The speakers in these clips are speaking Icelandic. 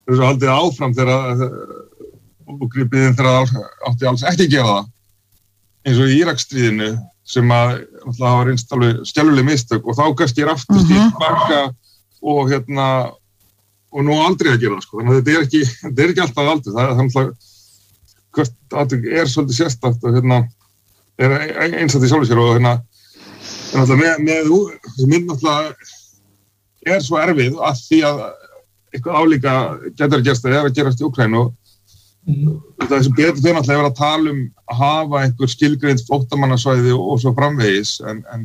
þessu haldið áfram þegar og gripið inn þegar átti alls ekki að gera það. Eins og í Íraksstríðinu sem að hafa reynst alveg skelfileg mistök og þá kannski aftur stíl baka og og nú aldrei að gera það, sko. Þannig að þetta er ekki alltaf aldrei. Það hvert atvik svolítið sérstakt og er einstaklega í sjálfu sér og þessi mynd náttúrulega svo erfið að því að eitthvað álíka getur að gerast eða að gerast í Úkraínu og það sem betur þau náttúrulega að tala að hafa einhver skilgreind flóttamannasvæði og svo framvegis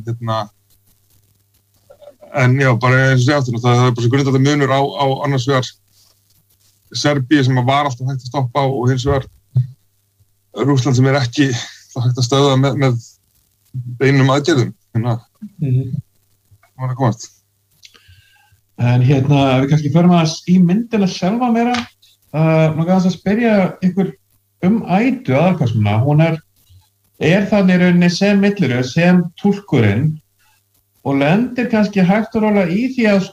en já, bara eins og segja aftur, það er bara svo grundvallar munur á annars vegar Serbíu sem var alltaf hægt að stoppa og hins vegar Rússland sem ekki hægt að stöðva með beinum aðgerðum. Var að komast. En við kannski förum aðeins í myndina sjálfa meira. Maður kannski að spyrja ykkur Ædu aðalpersónuna. Hún er þannig rauninni sem milliröð, sem túlkurinn og lendir kannski hægt og rólega í því að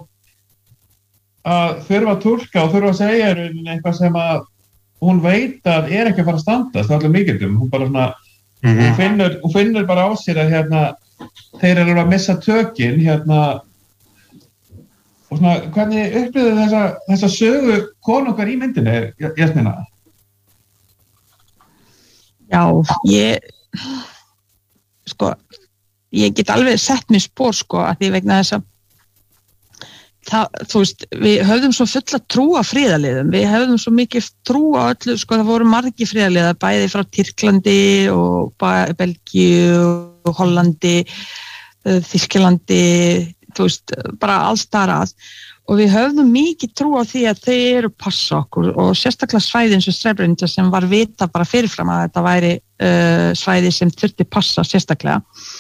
að þurfa að túlka og þurfa að segja rauninni eitthvað sem að hún veit að ekki að fara að standast allir mikildum. Hún bara svona hún finnur bara á sér að þeir eru að missa tökin og svona hvernig upplifðu þessa sögu konu okkar í myndinni, Jasmína? Já, ég get alveg sett mér spór að því vegna þess að þú veist, við höfðum svo fulla trú á friðarliðum, við höfðum svo mikið trú á öllu, það voru margir friðarliðar, bæði frá Tyrklandi og Belgíu og Hollandi, Þýskalandi, þú veist, bara alls staðar að og við höfðum mikið trú á því að þau eru passa okkur og sérstaklega svæði eins og Srebrenica sem var vita bara fyrirfram að þetta væri svæði sem þurfti passa sérstaklega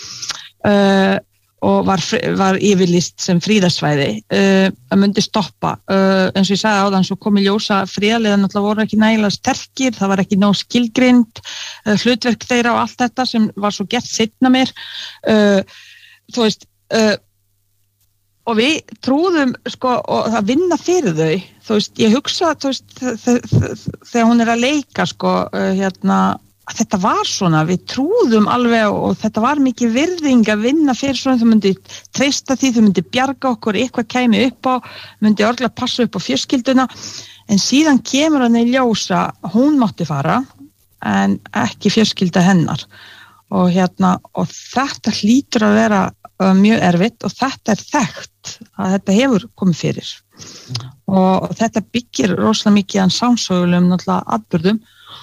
og var yfirlýst sem fríðarsvæði að myndi stoppa eins og ég sagði áðan svo kom í ljósa friðarliðar náttúrulega voru ekki nægilega sterkir, það var ekki nóg skilgreind hlutverk þeirra og allt þetta sem var svo gert seinna mér þú veist og við trúðum og það vinna fyrir þau þú veist, ég hugsa þú veist, þegar hún að leika að þetta var svona, við trúðum alveg og þetta var mikið virðing að vinna fyrir svona, þau myndi treysta því, þau myndi bjarga okkur, eitthvað kæmi upp á, myndi örgulega passa upp á fjölskylduna, en síðan kemur hann í ljósa, hún mátti fara, en ekki fjölskylda hennar. Og og þetta hlýtur að vera mjög erfitt og þetta þekkt að þetta hefur komið fyrir. Og þetta byggir rosalega mikið að sánsögulegum náttúrulega atburðum.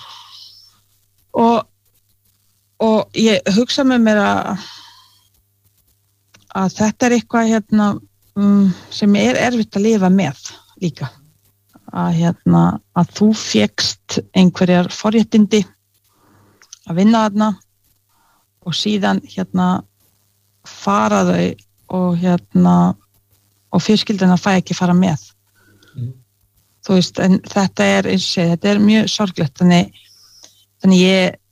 Og ég hugsa með mér að þetta eitthvað sem erfitt að lifa með líka að þú fékkst einhverjar forréttindi að vinna þarna og síðan fara þau og fjölskylduna fæ ekki fara með þú veist, en þetta eins og segja, þetta mjög sorglegt þannig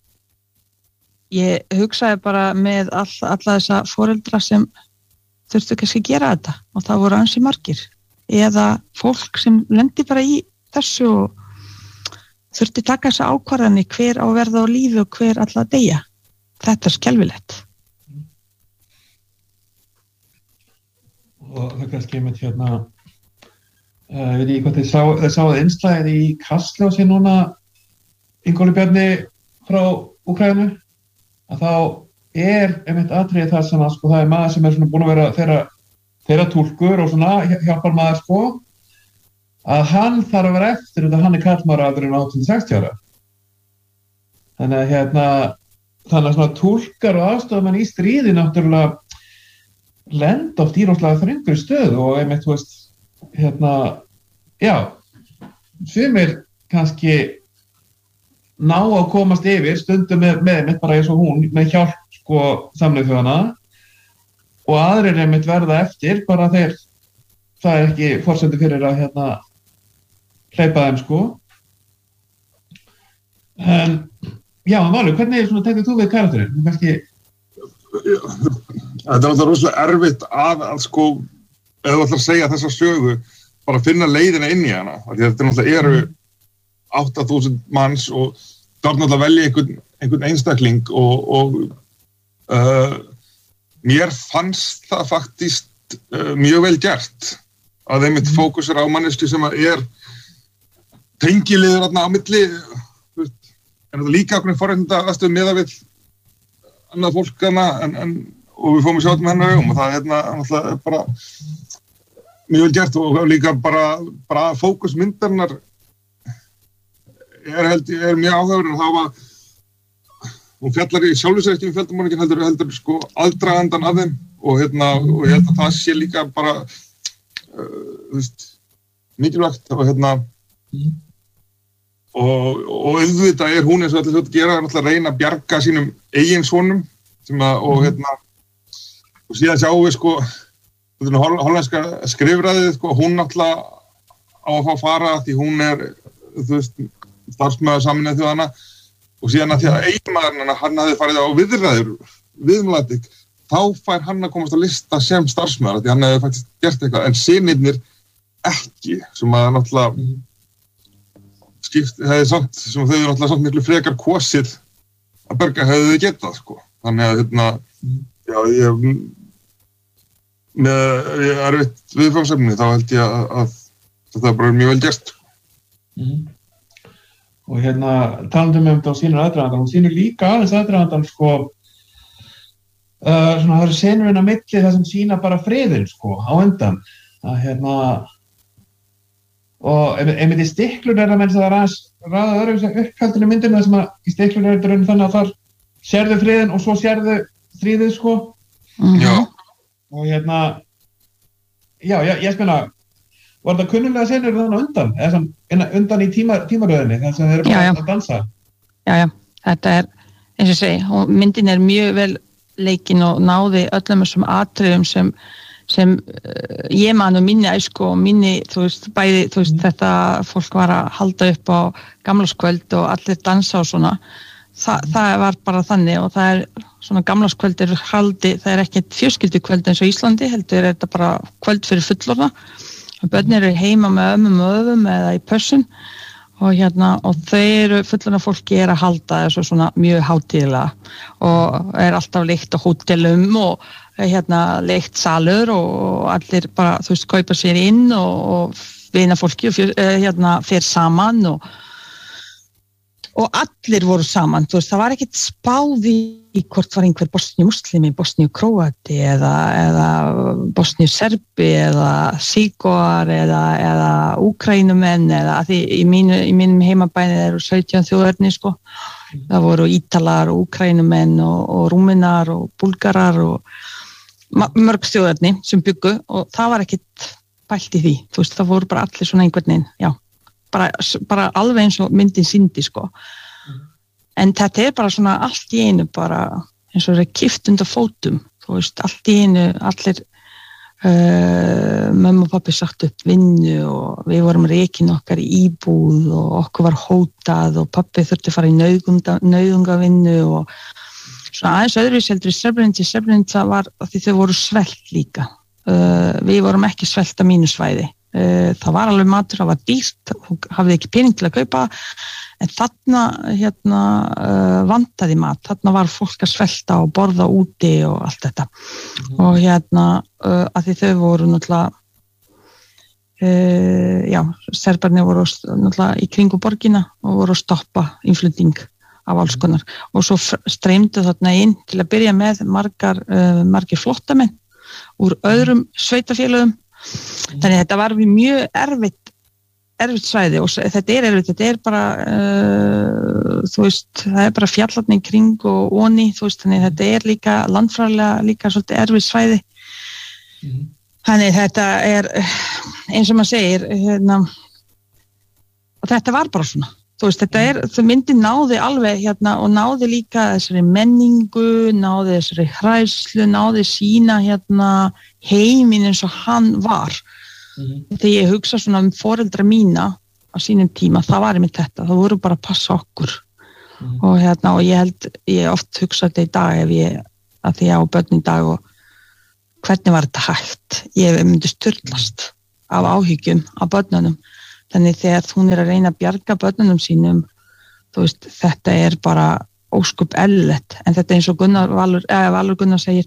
ég hugsaði bara með alla þessa foreldra sem þurftu kannski að gera þetta og það voru ansi margir eða fólk sem lendi bara í þessu og þurfti taka þessa ákvarðanir hver á að verða á lífi og hver alla að deyja. Þetta skelfilegt. Og það kannski einmitt ég veit ekki hvað þið sáðu innslagið í Kastljósi núna Ingólfur Bjarni frá Úkraínu að þá einmitt atriði það sem að það maður sem svona búin að vera þeirra túlkur og svona hjálpar maður að hann þarf að vera eftir þetta hann karlmaður aldurinn á 60 ára. Þannig að svona túlkar og aðstofamenn í stríði náttúrulega lenda oft í rosalega þröngri stöðu og einmitt þú veist sumir kannski ná að komast yfir stundum með bara eins og hún með hjálp Sameinuðu þjóðanna og aðrir einmitt verða eftir bara þeir það ekki forsendur fyrir að hleypa þeim en Valur, hvernig tekur þú við karakterinn? Kannski Þetta náttúrulega rosalega erfitt að ef þú ætlar að segja þessa sögu bara finna leiðina inn í hana, því þetta náttúrulega eru 8.000 manns og það er náttúrulega að velja einhvern einstakling og mér fannst það faktist mjög vel gert að einmitt fókusur á manneski sem tengiliður þarna á milli, en þetta líka okkur forréttinda aðstöðu miðað við annað fólk hana og við fórum að sjá þetta með hennar og það náttúrulega bara mjög vel gert og líka bara fókus myndarinnar er mjög áhugaverður og það var hún fjallar í sjálfu sér ekki fjöldamorgin heldur sko aðdragandan af þeim og ég held að það sé líka bara mikilvægt og auðvitað hún eins og allir þetta gera náttúrulega að reyna að bjarga sínum eigin sonum og síðan sjáum við sko hollenska skrifræðið sko, hún náttúrulega á að fá fara því hún starfsmaður Sameinuðu þjóðanna og síðan að því að eiginmaðurinn hann hafði farið á viðræður viðmælatik, þá fær hann að komast á lista sem starfsmaður því hann hefði faktisk gert eitthvað, en synirnir ekki, sem að náttúrulega hefði samt, sem þau náttúrulega samt miklu frekar kosið að berga hefðu þau getað, sko. Þannig að ég með erfitt viðfangsefni, þá held ég að þetta bara mjög vel gert. Og talandum um þetta og sýnir aðdragandann, hún sýnir líka aðeins aðdragandann, sko, svona það eru senur inn á milli það sem sýna bara friðinn, sko, á undan. Og einmitt í stiklun það menn það aðeins ræða öðru upphaldinu myndinu þar sem að í stiklun þetta raun þannig að þar sérðu friðinn og svo sérðu stríðið, sko. Já. Og ég spina, var þetta kunnulega senur þannig á undan? Eða undan í tímaröðinni þar sem þeir eru bara að dansa? Já, þetta eins og ég segi, og myndin mjög vel leikin og náði öllum þessum atriðum sem ég man og minni æsku og minni, bæði, þetta fólk var að halda upp á gamlárskvöld og allir dansa og svona. Það var bara þannig og það svona gamlárskvöld haldi, það ekkert fjölskyldukvöld eins og Íslandi, heldur þetta bara kvöld fyrir fullorðna. Börn eru heima með ömmum og öfum eða í pössun og þau fullorðna fólki að halda þessu svona mjög hátíðlega og alltaf leikt á hótelum og leikt salur og allir bara, kaupa sér inn og vina fólki og fer saman og allir voru saman, það var ekkert spáð í hvort var einhver Bosníu-muslimi, Bosníu-króati eða Bosníu-serbi eða síkóar eða úkrænumenn eða því í mínum heimabæni eru 17 þjóðerni, sko. Það voru ítalar og úkrænumenn og rúmenar og búlgarar og mörg þjóðerni sem byggu og það var ekkert pælt í því, það voru bara allir svona einhvern veginn, já. Bara alveg eins og myndin sýndi, sko. En þetta bara svona allt í einu bara eins og það kippt undan fótum, allt í einu, allir mömmu og pabbi sagt upp vinnu og við vorum rekin okkar í íbúð og okkur var hótað og pabbi þurfti að fara í nauðungavinnu og svona aðeins öðruvísi heldur í Srebrenica var því þau voru svelt líka. Við vorum ekki svelt á mínu svæði. Það var alveg matur, það var dýrt, hafði ekki pening til að kaupa, en þarna vantaði mat, þarna var fólk að svelta og borða úti og allt þetta. Og að því þau voru náttúrulega, serbarnir voru náttúrulega í kringu borgina og voru að stoppa innflutning af alls konar. Og svo streymdu þarna inn til að byrja með margir flottamenn úr öðrum sveitafélögum. Þannig þetta var mjög erfitt svæði og þetta erfitt, þetta bara það bara fjallarnir kring og onni, þannig þetta líka landfræðilega líka svolítið erfitt svæði. Þannig þetta eins og maður segir og þetta var bara svona, þetta myndin náði alveg og náði líka þessari menningu, náði þessari hræðslu, náði sína heiminn eins og hann var. Þegar ég hugsa svona foreldra mína á sínum tíma, það var einmitt þetta, það voru bara að passa okkur. Og ég oft hugsa þetta í dag að því ég á börn í dag og hvernig var þetta hægt? Ég myndi styrlast af áhyggjum af börnunum. Þannig þegar hún að reyna að bjarga börnunum sínum, þú veist, þetta bara óskup eðlilegt, en þetta eins og Valur Gunnar segir,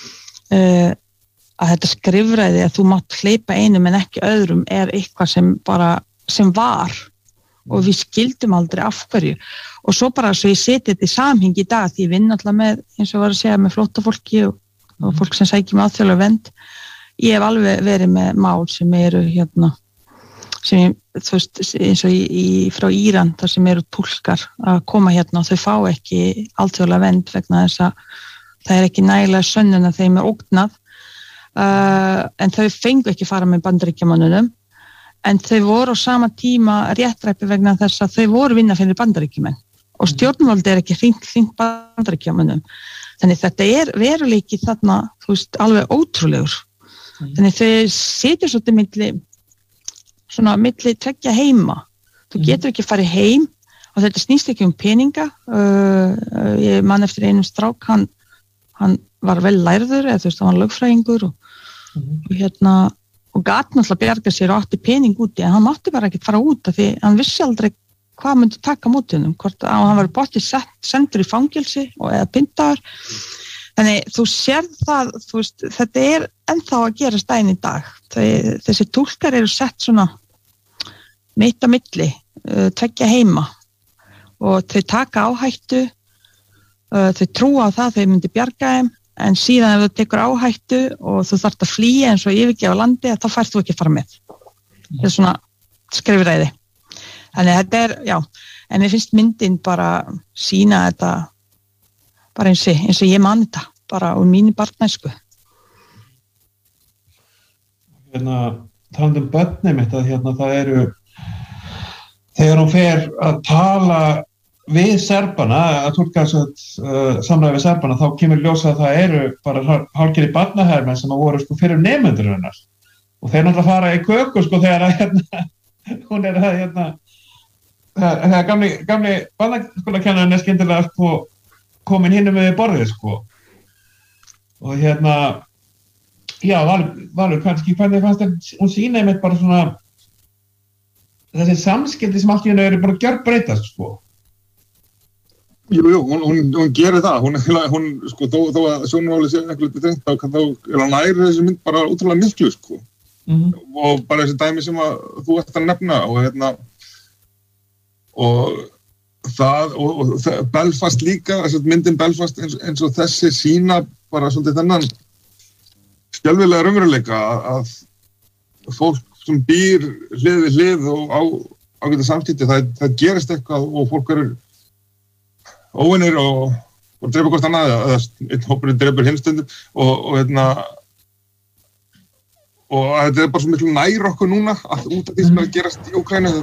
að þetta skrifræði að þú mátt hleypa einum en ekki öðrum eitthvað sem var og við skildum aldrei af hverju og svo bara svo ég seti þetta í samhengi í dag því ég vinn alltaf með, eins og var að segja, með flóttafólki og fólk sem sækir með alþjóðlega vernd. Ég hef alveg verið með mál sem eru sem þú veist, eins og frá Íran þar sem eru túlkar að koma og þau fá ekki alþjóðlega vernd vegna þess að það ekki nægilega sönnun að þeim ógnað en þau fengu ekki fara með Bandaríkjamönnunum en þau voru á sama tíma réttræpi vegna þess að þau voru vinna fyrir Bandaríkjamenn og stjórnvald ekki hringt Bandaríkjamönnum. Þannig þetta veruleiki þarna, þú veist, alveg ótrúlegur. Þannig þau setja svolítið milli tveggja heima. Þú getur ekki farið heim og þetta snýst ekki peninga. Ég man eftir einum strák, hann var vel lærður, eða þú veist, hann var lögfræðingur og gat náttúrulega bjarga sér og átti pening úti en hann mátti bara ekkert fara út af því hann vissi aldrei hvað myndi taka móti honum, hvort hann var bóttið sendur í fangelsi eða pyndaður. Þannig þú sér það, þú veist, þetta ennþá að gera daginn í dag. Þessi túlkar eru sett svona mitt á milli, tveggja heima og þau taka áhættu, þau trúa á það þau myndi bjarga þeim en síðan ef þú tekur áhættu og þú þarft að flýja eins og yfirgefa landi þá færð þú ekki að fara með. Þetta svona skrifræði. Þannig þetta já, en mér finnst myndin bara sýna þetta bara eins og ég man þetta, bara úr mínu barnæsku. Talandi börnum mitt að það eru, þegar hún fer að tala við serbana, að túlka samræði við serbana, þá kemur ljósa að það eru bara hálfgerðir barnahermenn sem voru fyrir nemendur hennar og þeir náttúrulega fara í köku þegar hún þegar gamli barnaskólakennarinn skyndilega komin hinum með borðið og já, Valur kannski hvernig fannst hún sýna einmitt bara svona þessi samskipti sem allt í hennu eru bara gjörbreytast Jú, hún gerir það, hún þó að sjónarhóli sé eitthvað drengt, þá næri þessi mynd bara útrúlega miklu, og bara þessi dæmi sem að þú ert að nefna, og Belfast líka, myndin Belfast eins og þessi sýna bara svolítið þennan skelfilega raunveruleika að fólk sem býr hlið við hlið og ágæta samskipti, það gerist eitthvað og fólk eru óvinir og drepa hvort annað eða einn hópurinn drepur hinn stundum og þetta bara svo miklu nær okkur núna allt út af því sem að gerast í Úkraínu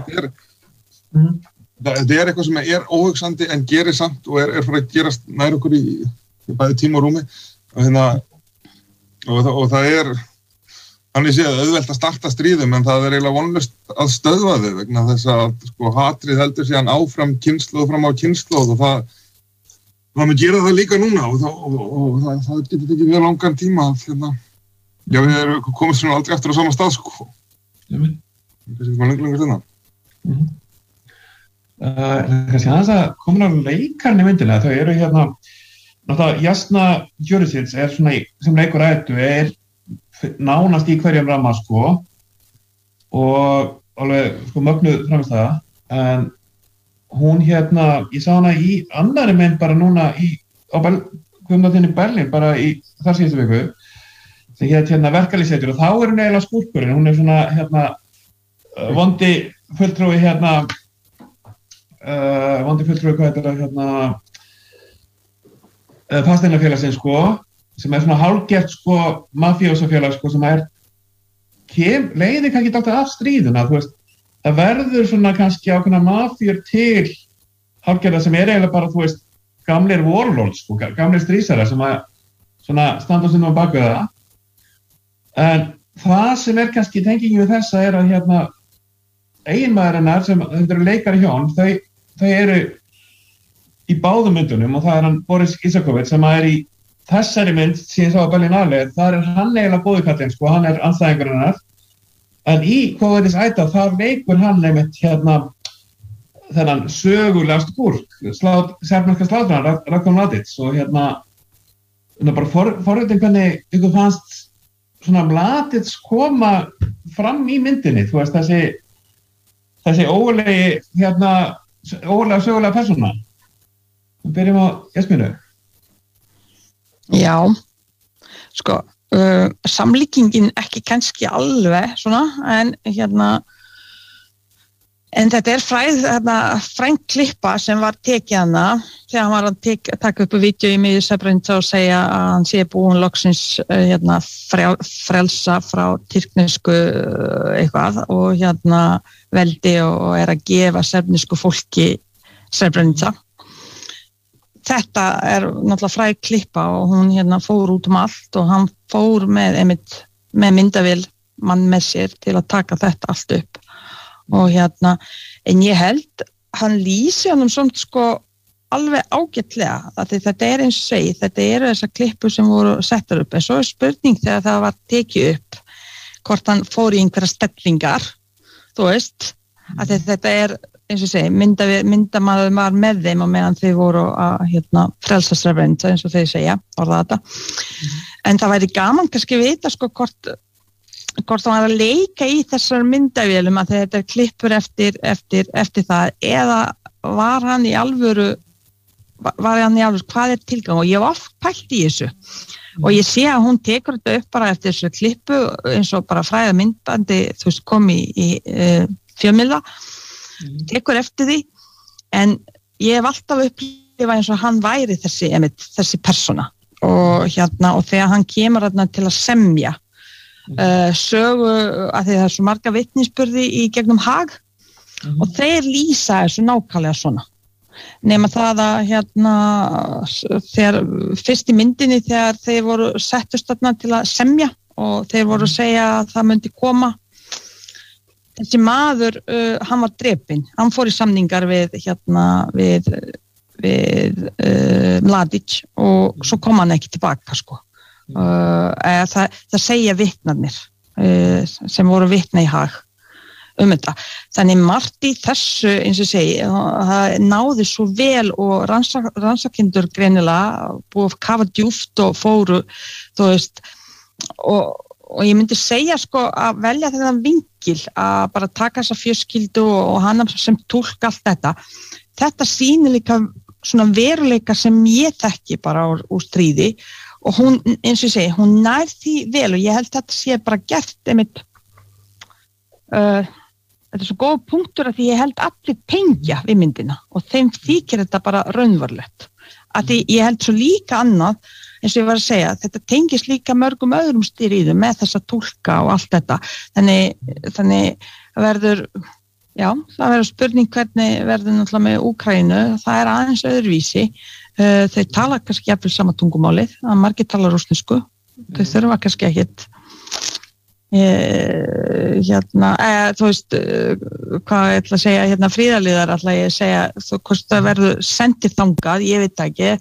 þetta eitthvað sem óhugsandi en gerir samt og fyrir að gerast nær okkur í bæði tíma og rúmi og það þannig séð auðvelt að starta stríðum en það eiginlega vonlaust að stöðva þau vegna þess að hatrið heldur síðan áfram kynslóð fram á kynslóð og það mun gera það líka núna og það getur tekið mjög langan tíma já við erum komið svona aldrei eftir á sama stað kannski lengur þetta kannski aðeins að komin á leikarinn í myndina þau eru náttúrulega Jasna Jurisic svona sem leikur ættu nánast í hverjum ramma og alveg mögnuð framist það en hún ég sá hana í annari mynd bara núna á kvömdatinni Berlín bara í þar síðustu viku sem hét verkalýðshetjur og þá hún eiginlega skúrkurinn, hún svona vondi fulltrúi hvað heitir það fasteignafélagsins sem svona hálfgert mafíósafélag sem leiðir kannski dálítið af stríðuna, þú veist það verður svona kannski ákveðna mafíur til hálfgerða sem eiginlega bara, þú veist, gamlir warlords, gamlir strísarar sem að svona standa á bakvið það. En það sem kannski tengingin við þessa að eiginmaður hennar sem þetta eru leikari hjón, þau eru í báðum myndunum og það hann Boris Isakovic sem í þessari mynd sem ég sá á Berlinale, þar hann eiginlega góðikallinn, hann andstæðingur hennar. en í Kóðuris æta þar veikur hann einmitt þennan sögulega skúrk, serbneska slátraran, Ratko Mladic, og bara forvitin hvernig ykkur fannst svona Mladic koma fram í myndinni, þú veist, þessi ógulega sögulega persóna. Við byrjum á Jasmínu. Já, sko, samlíkingin ekki kannski alveg svona, en þetta fræg klippa sem var tekið hana þegar hann var að taka upp vídeo í miðju Srebrenica og segja að hann sé búinn loksins frelsa frá tyrknesku eitthvað og veldi og að gefa serbnesku fólki Srebrenica. Þetta náttúrulega fræg klippa og hún fór út allt og hann fór með myndavél mann með sér til að taka þetta allt upp og en ég held hann lýsi honum samt sko alveg ágætlega að þetta eins og segi, þetta þessar klippur sem voru settar upp en svo spurning þegar það var tekið upp hvort hann fór í einhverja stellingar þú veist, að þetta eins og segi, myndamaður var með þeim og meðan þau voru að frelsa Srebrenica eins og þau segja, orða þetta en það væri gaman kannski vita sko hvort hann var að leika í þessar myndavélum að þetta klippur eftir það eða var hann í alvöru hvað tilgang og ég var oft pælt í þessu og ég sé að hún tekur þetta upp bara eftir þessu klippu eins og bara fræða myndbandi þú veist kom í fjölmiðla tekur eftir því en ég hef alltaf upplifað eins og hann væri þessi persóna og þegar hann kemur til að semja sögu að því það svo marga vitnisburði í gegnum Haag og þeir lýsa þessu nákvæmlega svona nema það að þegar fyrst í myndinni þegar þeir voru settust þarna til að semja og þeir voru að segja að það myndi koma þessi maður hann var drepinn, hann fór í samningar við Mladic og svo kom hann ekki tilbaka sko það segja vitnarnir sem voru vitna í Haag þetta. Þannig margt í þessu eins og segi, það náði svo vel og rannsakendur greinilega búið að kafa djúpt og fóru þú veist og ég myndi segja sko að velja þennan vinkil að bara taka þessa fjölskyldu og hana sem túlka allt þetta sýnir líka svona veruleika sem ég þekki bara úr stríði og hún, eins og ég segi, hún nær því vel og ég held þetta sé bara gert einmitt þetta svo góð punktur að því ég held allir tengja við myndina og þeim þykir þetta bara raunverulegt að því ég held svo líka annað eins og ég var að segja, þetta tengist líka mörgum öðrum stríðum með þessa túlka og allt þetta þannig verður það verður spurning hvernig verður náttúrulega með Úkraínu, það aðeins öðruvísi þau tala kannski jafnvel sama tungumálið, að margir tala rússnesku þau þurfa kannski ekkit þú veist hvað ég ætla að segja fríðarliðar ætla ég að segja hvort það verður sendið þangað, ég veit ekki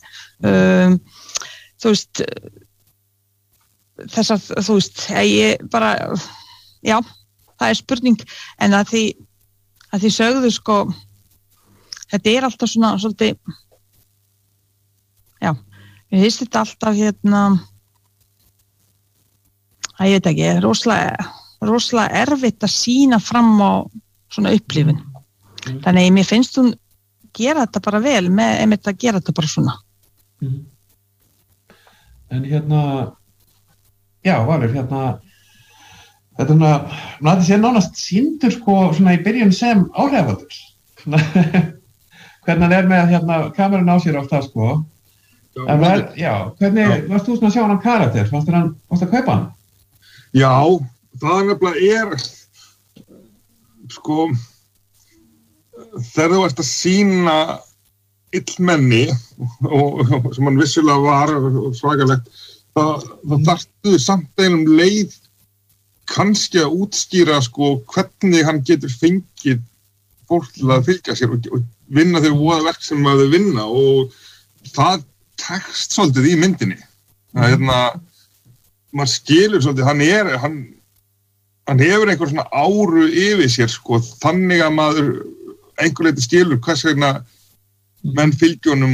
þú veist þessar, þú veist ég bara, já það spurning, en að því sögðu sko þetta alltaf svona svolítið já, ég veist þetta alltaf ég veit ekki, rosalega erfitt að sýna fram á svona upplifun þannig mér finnst hún gera þetta bara vel með einmitt að gera þetta bara svona En já, Valur, þetta maður sé nánast sýndur sko svona í byrjun sem áhrifavaldur hvernig hann með kamerun á sér oft það sko en hvernig varst þú svona að sjá hann karakter, varst að kaupa hann? Já, það nefnilega sko þegar þú ert að sýna illmenni og sem hann vissulega var svakalegt það þarftu samt einum leið kannski að útskýra sko hvernig hann getur fengið fólk til að fylgja sér og vinna þeir voða verk sem þau vinna og það tekst svolítið í myndinni það maður skilur svolítið hann hann hefur einhver svona áru yfir sér, sko, þannig að maður einhver leyti skilur hvers vegna menn fylgjónum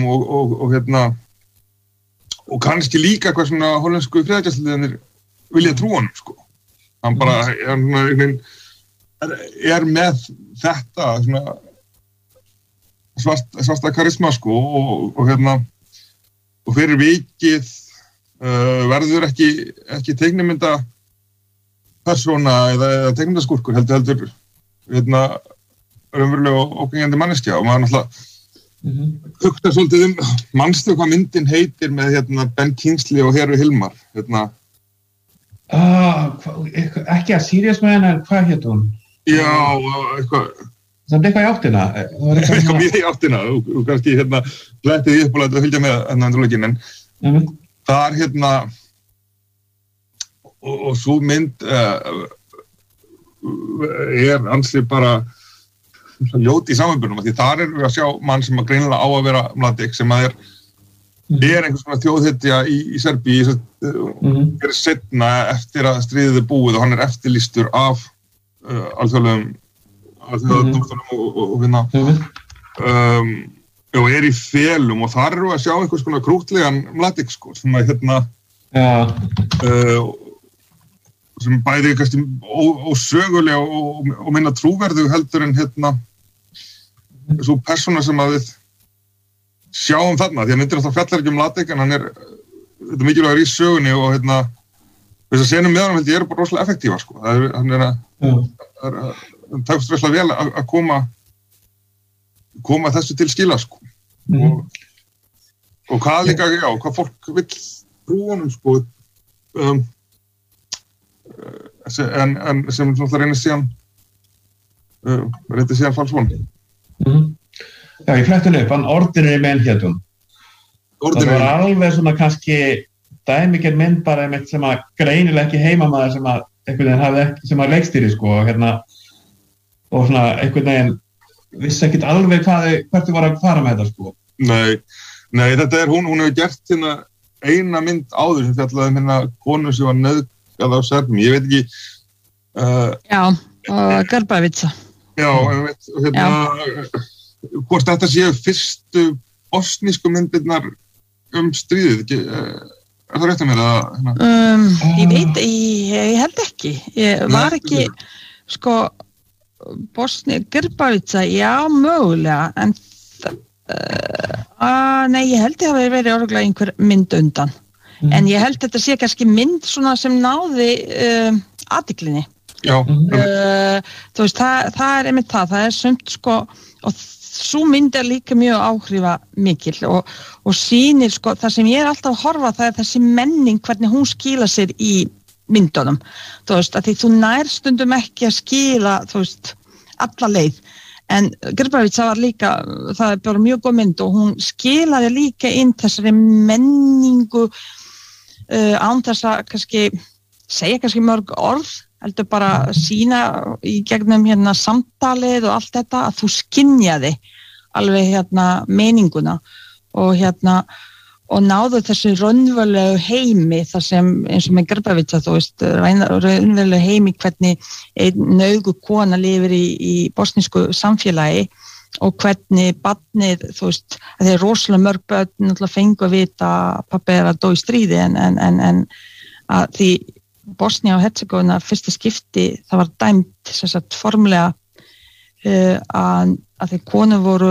og kannski líka hvers svona hollensku friðargæsluliðarnir vilja trúa honum, sko. Hann bara er með þetta svona svarta karisma, sko, og fyrir vikið verður ekki teiknimynda persóna eða teiknimyndaskúrkur, heldur raunverulega ógengandi manneskja og maður náttúrulega hugtar svolítið manstu hvað myndin heitir með Ben Kingsley og Heru Hilmar ekki að Sirius Man en hvað hét hún? Já, eitthvað það eitthvað í áttina eitthvað mjög í áttina og kannski flettið upp og fylgja með endurleikin en það og svo mynd ansi bara ljót í samanburðum því þar erum við að sjá mann sem að greinilega á að vera Mladic sem að er einhvers konar þjóðhetja í Serbíu er seinna eftir að stríðið er búið og hann er eftirlýstur af alþjóðlegum og er í felum og þar erum við að sjá einhvers konar krútlegan Mladic sko sem að sem bæði kannski ósögulega og minna trúverðu heldur en svo persóna sem að við sjáum þarna, því að myndir alltaf fjallar ekki Mladic en hann þetta mikilvægur í sögunni og þess að senum með hann held ég eru bara rosalega effektívar sko, hann tekst rosalega vel að koma þessu til skila sko og hvað líka, hvað fólk vill trúa honum sko en sem reynir síðan falsvon Já, ég fletti upp, hann Ordinary Man hétt hún það var alveg svona kannski dæmigerð mynd bara einmitt sem að greinilega ekki heimamaður sem að einhvern veginn hafði ekki, sem að leikstýri sko og svona einhvern veginn vissi ekkert alveg hvert þau voru að fara með þetta sko Nei, þetta hún hefur gert eina mynd áður sem fjallaði konu sem var nauðgað á Serbum, ég veit ekki Grbavica Já, hvort þetta séu fyrstu bosnísku myndirnar stríðið, er það rétt að mér ég veit, ég held ekki ég var ekki sko Grbavica, já, mögulega en nei, ég held ég hafi verið örugglega einhver mynd undan en ég held þetta sé kannski mynd svona sem náði athyglinni Já þú veist, það er einmitt það er sumt sko og svo mynd líka mjög áhrifamikil og sýnir sko það sem ég alltaf að horfa það er þessi menning hvernig hún skila sér í myndunum þú veist, að því þú nær stundum ekki að skila þú veist, alla leið en Grbavica var líka það er bara mjög góð mynd og hún skilaði líka inn þessari menningu án þess að kannski segja kannski mörg orð heldur bara sína í gegnum samtalið og allt þetta að þú skynjaði alveg meininguna og og náðu þessu raunverulegu heimi þar sem eins og með Grbavica þú veist raunverulegu heimi hvernig einn nauðug kona lifir í bosnísku samfélagi og hvernig barnið þú veist að þeir rosalega mörg börn náttúrulega fengu að vita að pabbi er að dó í stríði en að því Bosnia og Herzegovina fyrsta skipti það var dæmt sagt, formulega að þeir konu voru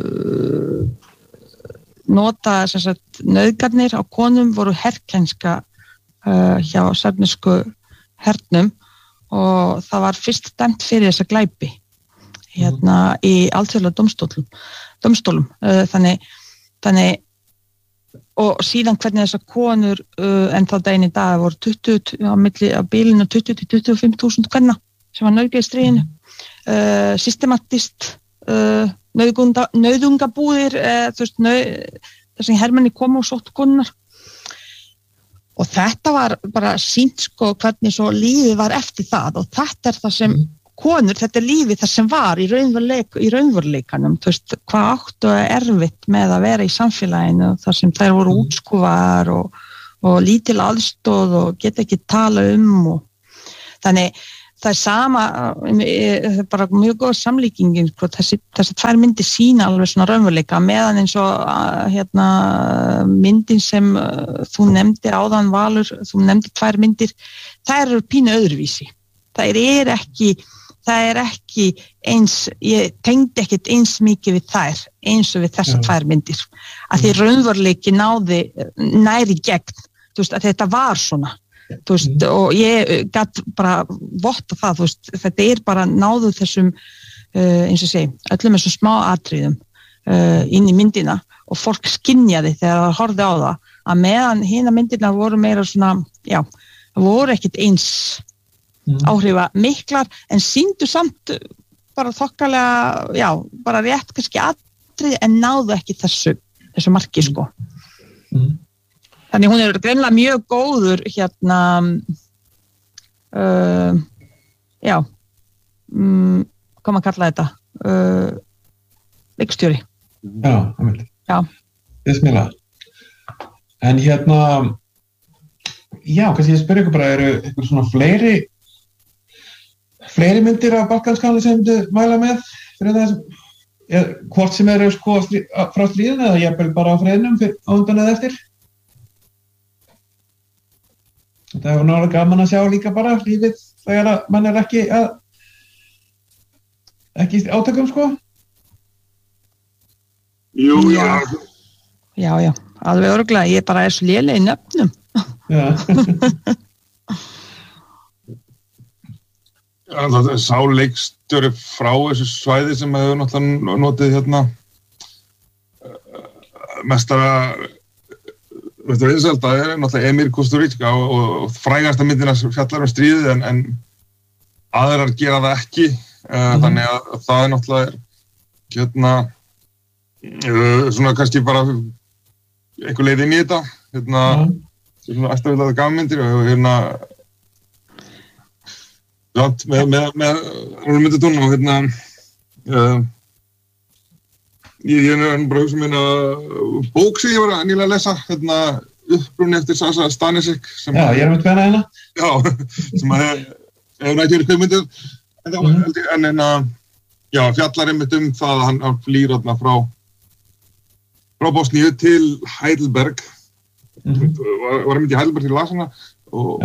nota sagt, nauðgarnir á konum voru herkænska hjá serbnesku hernum og það var fyrst dæmt fyrir þessa glæpi í alþjóðlega dómstólum þannig og síðan hvernig þessar konur en þá daginn í dag voru 20 á bilinu 20-25.000 kvenna sem var nauðgað í stríðinu systematist nauðungabúðir þú veist þess að hermenni komu og sóttu konurnar og þetta var bara sýnt sko hvernig svo lífið var eftir það og þetta er það sem konur, þetta er lífið það sem var í raunveruleikanum, þú veist, hvað áttu erfitt með að vera í samfélaginu þar sem þær voru útskúfaðar og lítil aðstoð og geta ekki tala og þannig það sama, það bara mjög góð samlíkingin, sko, þessi tvær myndir sína alveg svona raunveruleika meðan eins og myndin sem þú nefndir áðan Valur, þú nefndir tvær myndir, það eru pínu öðruvísi. Það er ekki eins, ég tengdi ekkert eins mikið við þær eins og við þessar tvær myndir. Að því raunveruleiki næri gegn, þú veist, að þetta var svona. Þú veist, og ég gat bara votta það, þú veist, þetta bara náðu þessum, eins og segi, öllum þessum smá atriðum inn í myndina og fólk skynjaði þegar það horfði á það, að meðan hina myndirna voru meira svona, já, voru ekkit eins áhrifa miklar, en sýndu samt bara þokkalega, já, bara rétt kannski atrið, en náðu ekki þessu marki, sko. Þannig hún greinilega mjög góður já, hvað maður kalla þetta, leikstjóri. Já, einmitt. Já. Bismillah. En já, kannski ég spyr ykkur bara, eru ykkur svona fleiri myndir af Balkanskanli sem þið mæla með fyrir það, hvort sem eru sko frá stríðinu eða jafnvel bara á friðnum á undan eða eftir? Það hefur náttúrulega gaman að sjá líka bara lífið þegar að mann ekki átökum, sko. Jú, já. Já, alveg örugglega, ég bara svo léleg í nöfnum. Já. Það sá leikstjóri frá þessu svæði sem hefur náttúrulega notið mestara vinsælda náttúrulega Emir Kusturica og frægasta myndina fjallar stríðið en aðrar gera það ekki, þannig að það náttúrulega svona kannski bara einhver leið inn í þetta, svona eftirvildaða gamanmyndir og með myndatón og ég bara hugsa mér bók sem ég var að nýlega lesa, upprunni eftir Sasa Stanisek. Já, ég með tveina hérna. Já, sem hefur nætt verið kveikmyndir, en já, fjallar einmitt það að hann flýr frá Bosníu til Heidelberg, var einmitt í Heidelberg til Lasana og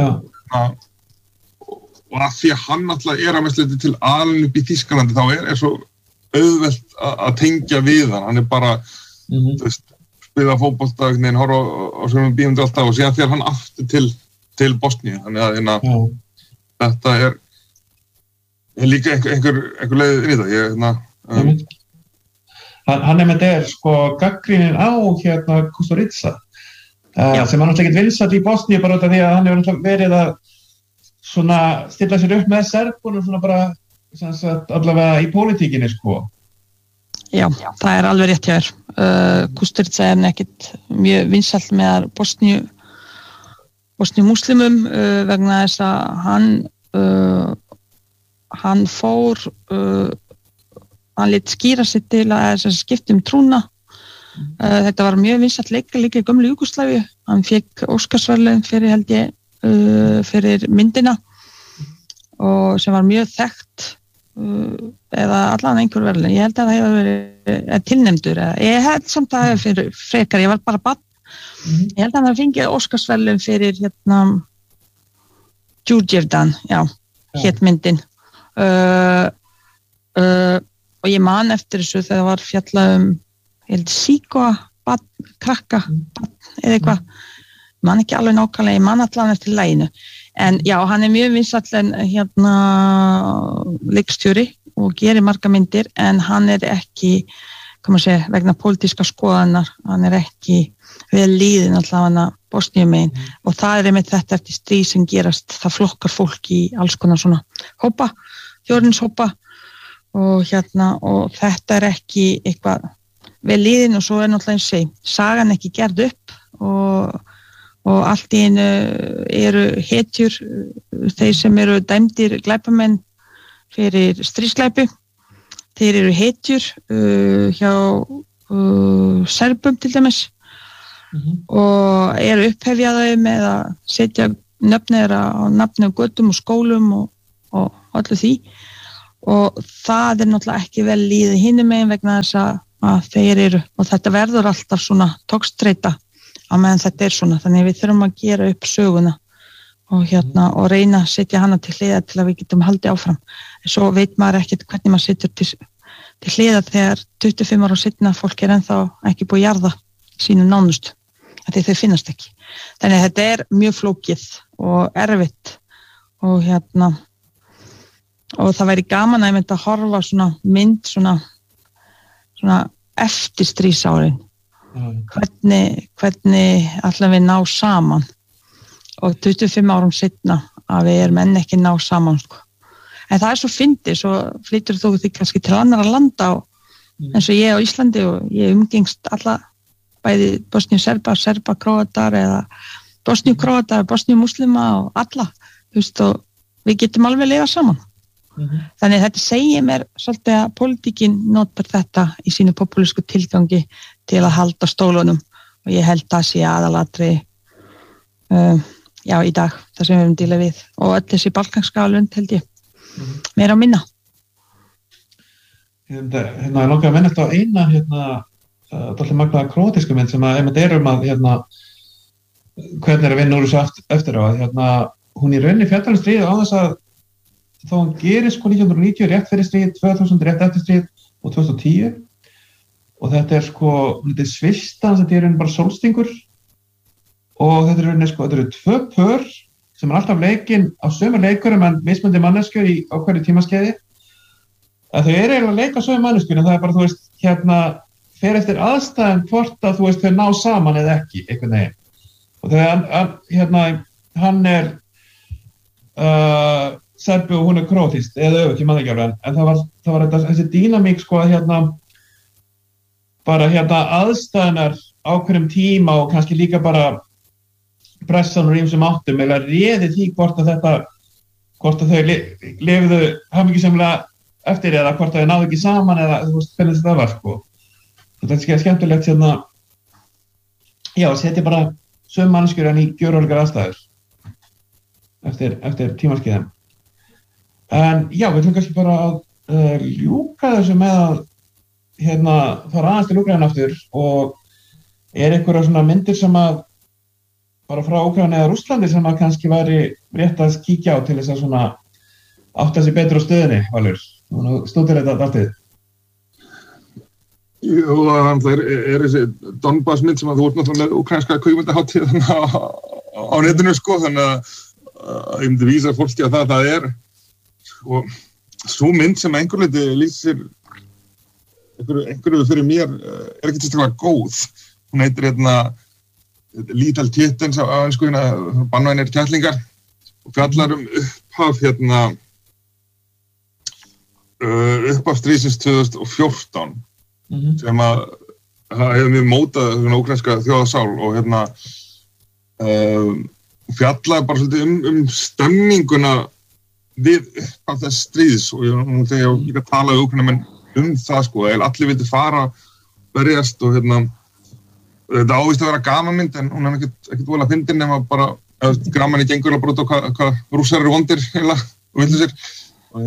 að því að hann alltaf að mestleiti til alin upp í Þýskalandi, þá svo auðvelt að tengja við hann bara, þú veist, spila fótbolta, horfa á sömum bíómyndir alltaf og síðan fer hann aftur til Bosníu, þannig að þetta líka einhver leið inn í það. Hann með þetta sko gagnrýnin á Kusturica, sem hann alltaf ekkert vinsæll í Bosníu bara út af því að hann hefur verið að svona stilla sér upp með Serbunum svona bara allavega í pólitíkinni, sko. Já, það alveg rétt hjá þér. Kusturica ekkert mjög vinsæll með Bosníu múslimum vegna þess að hann fór hann lét skýra sig til að skipta trúna. Þetta var mjög vinsæll leikari líka í gömlu Júgóslavíu. Hann fékk Óskarsverðlaun fyrir, held ég, fyrir myndina og sem var mjög þekkt eða allan einhver verðlaun. Ég held að það hefur verið tilnefndur, ég held samt að það hefur fyrir frekar, ég var bara barn. Ég held að hann hafi fengið Óskarsverðlaun fyrir Djurgevdan, hét myndin. Og ég man eftir þessu þegar það var fjallað ég held síkóa, krakka, eða eitthvað. Man ekki alveg nákvæmlega, ég man allan eftir laginu. En já, hann mjög vinsæll leikstjóri og gerir marga myndir, en hann ekki, vegna pólitíska skoðanar, hann ekki vel líðin allavega Bosníumegin og það einmitt þetta eftir stríð sem gerast, það flokkar fólk í alls konar svona hópa, þjóðernishópa og og þetta ekki eitthvað vel líðin og svo náttúrulega sagan ekki gerð upp og allt í einu eru hetjur þeir sem eru dæmdir glæpamenn fyrir stríðsglæpi, þeir eru hetjur hjá Serbum til dæmis og eru upphefjaðau með að setja nöfn þeirra á nafni á götum og skólum og öllu því og það náttúrulega ekki vel líðið hinum megin vegna þess að þeir eru og þetta verður alltaf svona togstreita á meðan þetta svona, þannig við þurfum að gera upp söguna og og reyna að setja hana til hliðar til að við getum haldið áfram. En svo veit maður ekkert hvernig maður setur til hliðar þegar 25 ára seinna fólk ennþá ekki búið að jarða sínum nánustu, af því þau finnast ekki. Þannig að þetta mjög flókið og erfitt og og það væri gaman að ég myndi að horfa svona mynd svona eftir stríðsárin. Hvernig ætlum við ná saman og 25 árum seinna að við enn ekki ná saman sko. En það svo fyndið, svo flytur þú því kannski til annarra landa og eins og ég á Íslandi og ég umgengst alla bæði Bosníu-Serba, Serba-Króatar eða Bosníu-Króatar, Bosníu-Muslima og alla, og við getum alveg lifa saman. Þannig að þetta segir mér svolítið að pólitíkin notar þetta í sínu popúlísku tilgangi til að halda stólunum og ég held það sé aðalatri í dag, það sem við höfum dílað við og öll þessi balkanska lönd held ég meira að minna. Ég langar að minna þetta á eina dálítið magnaða króatísku mynd sem að að hvernig að vinna úr þessu eftir á að hún í rauninni fjallar stríð á þess að þá hún gerir 1990 rétt fyrir stríð, 2000 rétt eftir stríð og 2010 og þetta hún svistan, þetta rauninni bara sólstingur og þetta rauninni þetta eru 2 pör sem alltaf leikin á sömu leikurum en mismunandi manneskjur á hverju tímaskeiði að þau eiginlega leika sömu manneskjur en það bara fer eftir aðstæðum hvort að þau ná saman eða ekki einhvern veginn og þegar hann Serbi og hún krótísk eða öfugt, ég man ekki alveg en það var þessi dýnamík bara aðstæðunar á hverjum tíma og kannski líka bara pressan úr ýmsum áttum eða réði því hvort að þau lifðu hamingjusamlega eftir eða hvort þau náðu ekki saman eða hvernig þetta var þetta skemmtilegt setja bara sömu manneskjur en í gjörólíkar aðstæður eftir tímaskeiðum. En við ætlum kannski bara að ljúka þessu með að fara aðeins til Úkraínu aftur og einhverjar svona myndir sem að bara frá Úkraínu eða Rússlandi sem að kannski væri rétt að kíkja á til þess að svona átta sig betur á stöðinni, Valur. Stóttir þetta alltið? Jú, það þessi Donbass mynd sem að þú ert náttúrulega með úkraínska kvikmyndahátíð á netinu þannig að ég myndi vísa fólki að það svo mynd sem einhver leyti lýsir einhverju fyrir mér ekki tilstaklega góð. Hún heitir Lethal Kittens á ensku bannvænir kettlingar og fjallar upphaf upphaf stríðsins 2014 sem að það hefur mjög mótað úkraínska þjóðarsál og fjallaði bara svolítið stemninguna við upphaf þess stríðs og þegar ég líka talaði Úkraínumenn það eða allir vildi fara berjast og þetta ávist að vera gamanmynd en hún ekkert vola fyndin nema bara gaman í gengur að brota hvað rússar eru vondir og villu sér og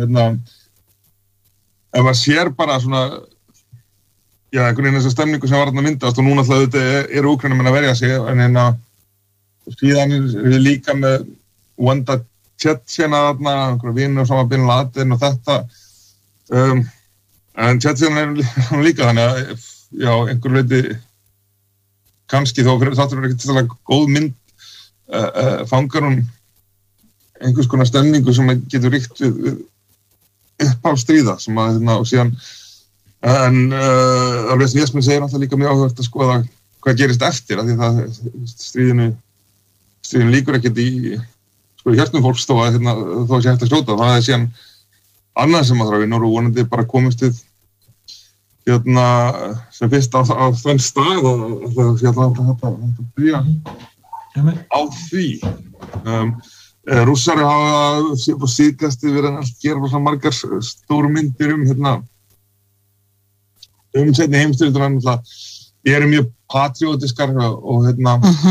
ef maður sér bara svona einhvern veginn þessa stemningu sem var þarna myndast og núna alltaf þetta Úkraínumenn að verja sig en síðan við líka með Wanda Tjetjena þarna, einhverja vinur sama Bin Laden og þetta en Tjetjena líka þannig að einhver leiti kannski þó þáttur ekki til góð mynd fangar hún einhvers konar stemningu sem getur ríkt við upphaf stríða sem að og síðan en alveg sem Jesmin segir alltaf líka mjög áhugavert að skoða hvað gerist eftir af því það stríðinu líkur ekkert í hjartum fólks þó að þó sé hægt að skjóta það síðan annað sem að þarf og vonandi bara komist við sem fyrst á þann stað og þetta byrja á því Rússar hafa síðkasti verið að gera svo margar stóru myndir seinni heimsstyrjöldina eru mjög patriótiskar og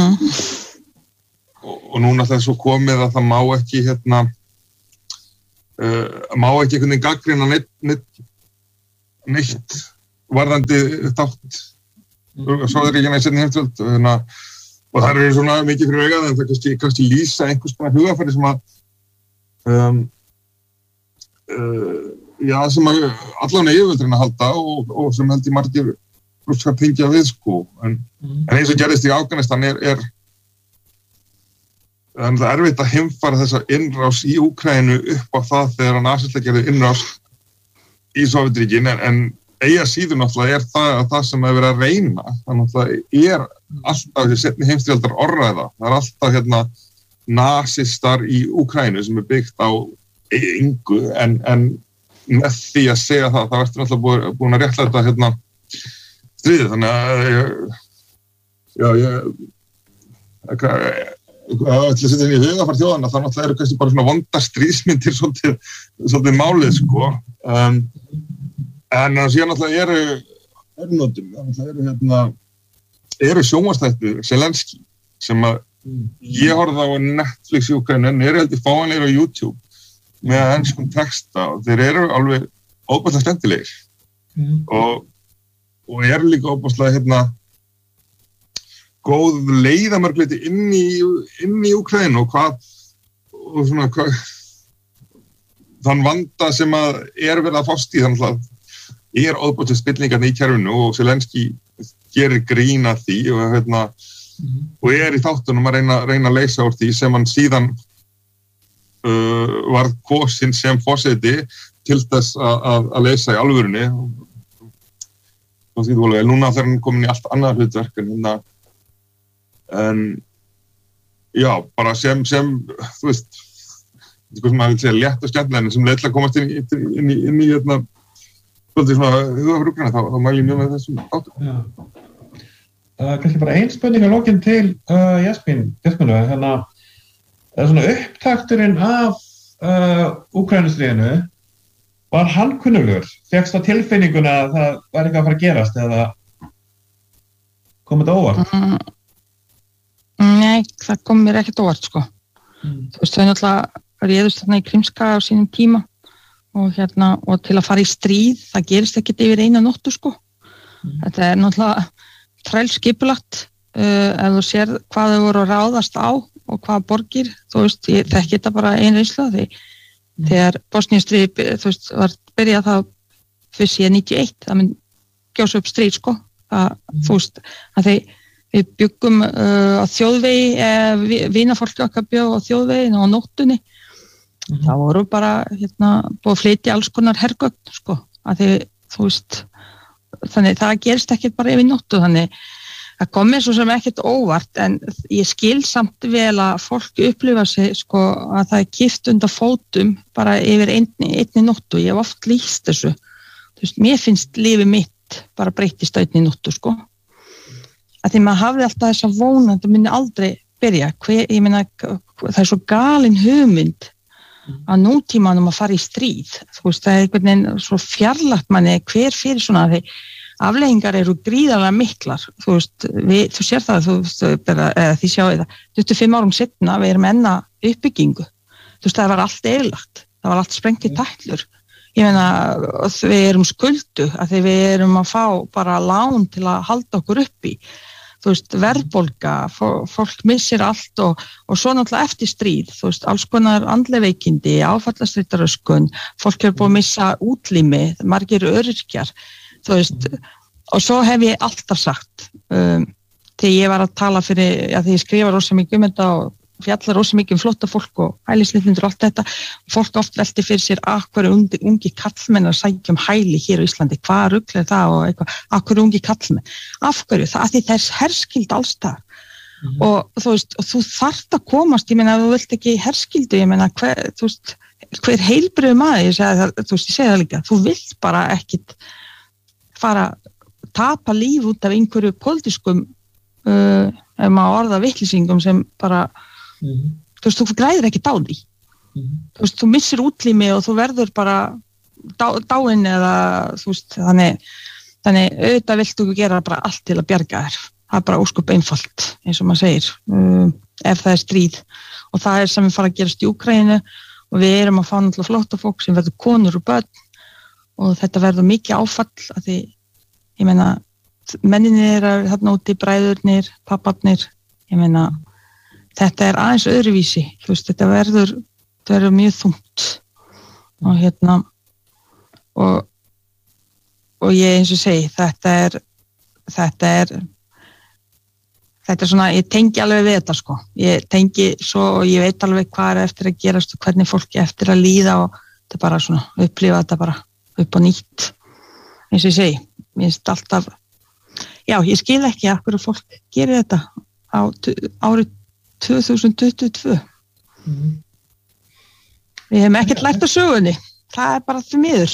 og núna það svo komið að það má ekki má ekki einhvern veginn gagnrýna neitt varðandi þátt Sovétríkjanna í seinni heimsstyrjöld og það eru svona mikið fyrir augað en það kannski lýsa einhvers konar hugafæri sem að sem að allan yfirvöldurinn að halda og sem held ég margir rússar tengja við en eins og gerðist í Afganistan er það erfitt að heimfæra þessa innrás í Úkraínu upp á það þegar nasistar gerðu innrás í Sovétríkin en eiga síður náttúrulega það sem hefur verið að reyna þannig að það alltaf þessi seinni heimsstyrjaldar orðræða það alltaf nasistar í Úkraínu sem byggt á engu en með því að segja það ertu náttúrulega búin að réttlæta stríðið þannig að til að setja henni í hugafar þjóðana þá náttúrulega eru kannski bara svona vondar stríðsmyndir svolítið málið en síðan náttúrulega eru sjónvarpsþættir Zelenský sem að ég horfði á Netflix í Úkraínu en eru heldur fáanlegir á YouTube með enskum texta og þeir eru alveg óbærslega skemmtilegir og eru líka óbærslega góð leiðamörgleiti inn í Úkraínu og þann vanda sem að verið að fást í þannig að óbærslega spillingarnir í kerfinu og Zelenský gerir grín að því og í þáttunum að reyna að leysa úr því sem hann síðan var kosinn sem forseti til þess að leysa í alvörunni og núna þegar hann komin í allt annað hlutverk en já, bara sem þú veist sem maður vil segja létt og skemmtilega sem leið til að komast inn í svolítið svona hugafrúgrana þá mæli ég mjög með þessum þáttum kannski bara ein spurning að lokin til Jasmínu svona upptakturinn af Úkraínustríðinu var hann kunnugur? Fékkst á tilfinninguna að það var eitthvað að fara að gerast eða kom þetta óvart? Nei, það kom mér ekkert óvart Þú veist, þau náttúrulega réðust þarna í Krímskaga á sínum tíma og til að fara í stríð það gerist ekkert yfir eina nóttu Þetta náttúrulega trælskipulagt ef þú sér hvað þau voru að ráðast á og hvað borgir, þú veist, ég þekki þetta bara ein reynsla þegar Bosníustríð, þú veist, var byrjað þá fyrir síðan 91, það mun gjósa upp stríð, þú veist, að við byggum á þjóðvegi, vinafólki okkar bjó á þjóðvegin og á nóttunni, það voru bara, búið að flytja alls konar hergögn, að þú veist, þannig það gerist ekkert bara yfir nóttu, þannig það kom mér svo sem ekkert óvart en ég skil samt vel að fólk upplifa sig að það kippt undan fótum bara yfir einni nóttu ég hef oft lýst þessu veist, mér finnst lífið mitt bara breytist á einni nóttu að því maður hafði alltaf þessa von að það myndi aldrei byrja ég meina það svo galin hugmynd að nútímanum að fara í stríð þú veist það einhvern veginn svo fjarlægt manni hver fyrir svona því afleiðingar eru gríðarlega miklar þú veist, þú sér það þið sjáu það, 25 árum setna við erum enn að uppbyggingu þú veist, það var allt eðlagt það var allt sprengt í tætlur ég meina, við erum skuldu að því við erum að fá bara lán til að halda okkur uppi þú veist, verðbólga fólk missir allt og svo náttúrulega eftir stríð, þú veist, alls konar andleg veikindi, áfallastreitaröskun fólk er búið að missa útlimi margir öryrkjar þú veist, og svo hef ég alltaf sagt þegar ég var að tala fyrir, því ég skrifa rosa mikið þetta og fjallar rosa mikið flotta fólk og hælisleitendur og allt þetta fólk oft velti fyrir sér hverju ungi kallmenn að sækja hæli hér á Íslandi, hvað rugl er það og eitthvað, hverju ungi kallmenn af hverju, það því það herskild alls þar og þú veist, og þú þarft að komast, ég meina, þú vilt ekki herskildu, ég meina, hver heilbrigður maður, ég segi það líka, þú vilt bara ekkit fara að tapa líf út af einhverju pólitískum ef maður orða vitleysingum sem bara þú veist, þú græðir ekki á því þú veist, þú missir útlimi og þú verður bara dáinn eða þú veist, þannig auðvitað viltu gera bara allt til að bjarga þér það er bara ósköp einfalt, eins og maður segir ef það er stríð og það er sem við fara að gerast í Úkraínu og og við erum að fá náttúrulega flóttafólk sem verður konur og börn og þetta verður mikið áfall að því, ég meina, menninir eru þarna úti, bræðurnir, papparnir, ég meina, þetta er aðeins öðruvísi, þú veist, þetta verður mjög þungt og ég eins og segi, þetta er svona, ég tengi alveg við þetta sko, ég tengi svo og ég veit alveg hvað er eftir að gerast og hvernig fólki eftir að líða og þetta er bara svona, upplifa þetta bara upp á nýtt, eins og ég segi, mér finnst alltaf, já, ég skil ekki af hverju fólk gerir þetta á árið 2022. Við hefum ekkert lært á sögunni, það er bara því miður.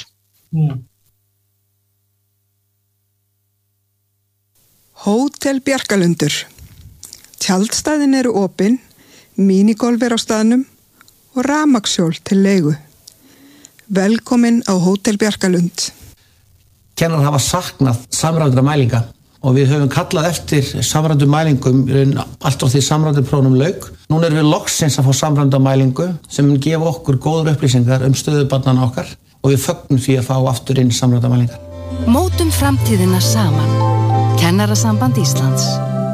Hótel Bjarkalundur. Tjaldstæðin eru opin, mínigolf er á staðnum og rafmagnshjól til leigu. Velkomin á Hótel Bjarkalund. Kennarar hafa saknað samræmdra mælinga og við höfum kallað eftir samræmdum mælingum allt á því samræmduprófum lauk. Núna erum við loksins að fá samræmda mælingu sem mun gefa okkur góður upplýsingar stöðu barnanna okkar og við fögnum því að fá aftur inn samræmda mælingar. Mótum framtíðina saman. Kennarasamband Íslands.